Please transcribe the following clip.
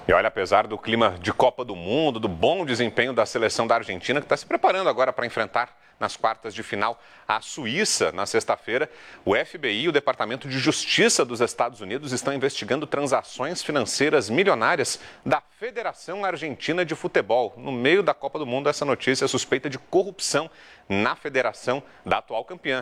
E olha, apesar do clima de Copa do Mundo, do bom desempenho da seleção da Argentina, que está se preparando agora para enfrentar nas quartas de final a Suíça na sexta-feira, o FBI e o Departamento de Justiça dos Estados Unidos estão investigando transações financeiras milionárias da Federação Argentina de Futebol. No meio da Copa do Mundo, essa notícia é suspeita de corrupção na federação da atual campeã.